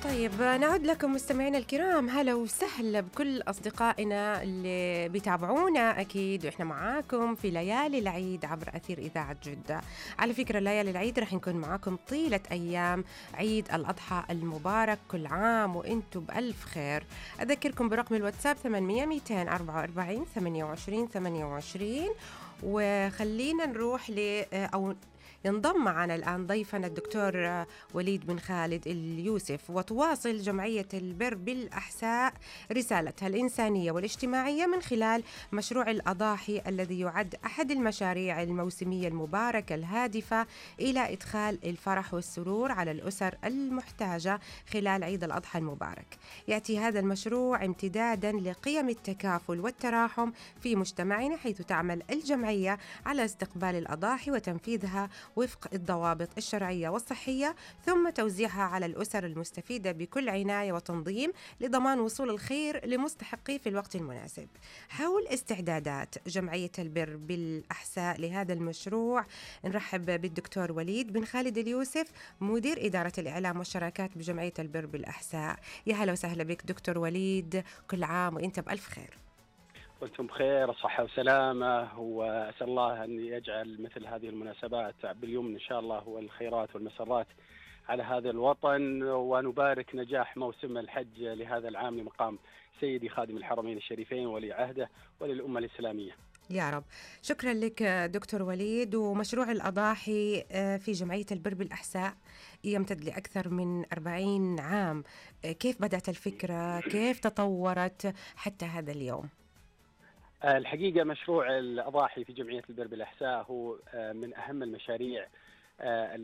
طيب نعود لكم مستمعينا الكرام، هلا وسهلا بكل أصدقائنا اللي بيتابعونا أكيد، وإحنا معاكم في ليالي العيد عبر أثير إذاعة جدة. على فكرة ليالي العيد رح نكون معاكم طيلة أيام عيد الأضحى المبارك، كل عام وإنتم بألف خير. أذكركم برقم الواتساب 800 244 28 28. وخلينا نروح أو ينضم معنا الآن ضيفنا الدكتور وليد بن خالد اليوسف. وتواصل جمعية البر بالأحساء رسالتها الإنسانية والاجتماعية من خلال مشروع الأضاحي الذي يعد أحد المشاريع الموسمية المباركة الهادفة إلى إدخال الفرح والسرور على الأسر المحتاجة خلال عيد الأضحى المبارك. يأتي هذا المشروع امتدادا لقيم التكافل والتراحم في مجتمعنا، حيث تعمل الجمعية على استقبال الأضاحي وتنفيذها وفق الضوابط الشرعية والصحية، ثم توزيعها على الأسر المستفيدة بكل عناية وتنظيم لضمان وصول الخير لمستحقيه في الوقت المناسب. حول استعدادات جمعية البر بالأحساء لهذا المشروع نرحب بالدكتور وليد بن خالد اليوسف، مدير إدارة الإعلام والشراكات بجمعية البر بالأحساء. يا هلا وسهلا بك دكتور وليد، كل عام وإنت بألف خير. وانتم بخير وصحة وسلامة، وأسأل الله أن يجعل مثل هذه المناسبات باليوم إن شاء الله والخيرات والمسرات على هذا الوطن، ونبارك نجاح موسم الحج لهذا العام لمقام سيدي خادم الحرمين الشريفين ولي عهده وللأمة الإسلامية يا رب. شكرا لك دكتور وليد. ومشروع الأضاحي في جمعية البر بالأحساء يمتد لأكثر من 40 عام. كيف بدأت الفكرة؟ كيف تطورت حتى هذا اليوم؟ الحقيقة مشروع الأضاحي في جمعية البر بالأحساء هو من أهم المشاريع